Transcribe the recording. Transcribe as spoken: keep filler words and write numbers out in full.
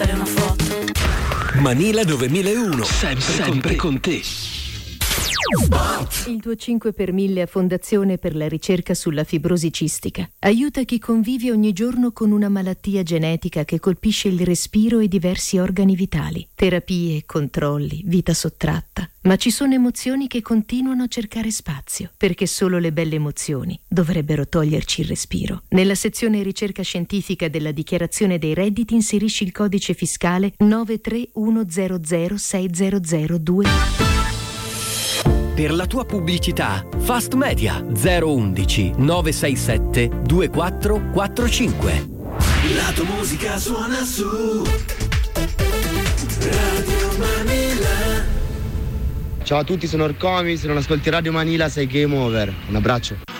mandare una foto. Manila novemilauno, sempre, sempre con te. Il tuo cinque per mille a Fondazione per la ricerca sulla fibrosi cistica aiuta chi convive ogni giorno con una malattia genetica che colpisce il respiro e diversi organi vitali. Terapie, controlli, vita sottratta. Ma ci sono emozioni che continuano a cercare spazio, perché solo le belle emozioni dovrebbero toglierci il respiro. Nella sezione ricerca scientifica della dichiarazione dei redditi inserisci il codice fiscale nove tre uno zero zero sei zero zero due. Per la tua pubblicità, Fast Media zero undici nove sei sette due quattro quattro cinque. La tua musica suona su Radio Manila. Ciao a tutti, sono Orcomi, se non ascolti Radio Manila sei game over. Un abbraccio.